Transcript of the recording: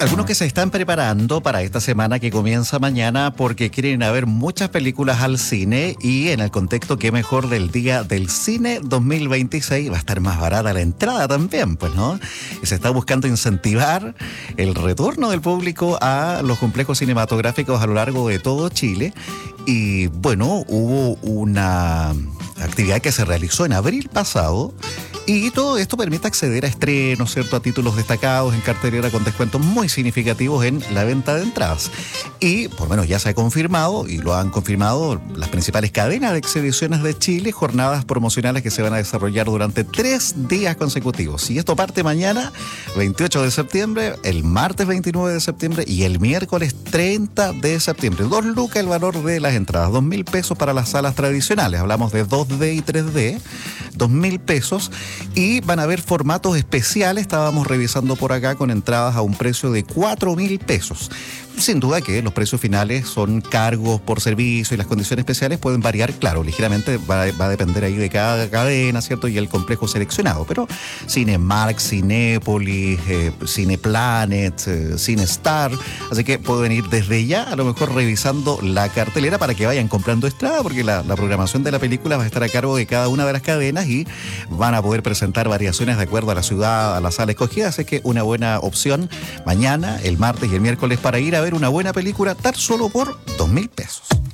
Algunos que se están preparando para esta semana que comienza mañana porque quieren ir a ver muchas películas al cine y en el contexto que mejor del Día del Cine 2026 va a estar más barata la entrada también, pues, ¿no? Y se está buscando incentivar el retorno del público a los complejos cinematográficos a lo largo de todo Chile. Y bueno, hubo una actividad que se realizó en abril pasado. Y todo esto permite acceder a estrenos, ¿cierto? A títulos destacados en cartelera con descuentos muy significativos en la venta de entradas. Y por lo menos ya se ha confirmado, y lo han confirmado las principales cadenas de exhibiciones de Chile, jornadas promocionales que se van a desarrollar durante 3 días consecutivos. Y esto parte mañana, 28 de septiembre, el martes 29 de septiembre y el miércoles 30 de septiembre. 2 lucas el valor de las entradas, 2.000 pesos para las salas tradicionales. Hablamos de 2D y 3D, 2.000 pesos. Y van a haber formatos especiales, estábamos revisando por acá, con entradas a un precio de 4.000 pesos. Sin duda que los precios finales son cargos por servicio y las condiciones especiales pueden variar, claro, ligeramente, va a depender ahí de cada cadena, ¿cierto? Y el complejo seleccionado, pero Cinemark, Cinépolis, Cineplanet, Cinestar, así que pueden ir desde ya a lo mejor revisando la cartelera para que vayan comprando entrada, porque la programación de la película va a estar a cargo de cada una de las cadenas y van a poder presentar variaciones de acuerdo a la ciudad, a la sala escogida, así que una buena opción mañana, el martes y el miércoles para ir a ver una buena película tan solo por 2.000 pesos.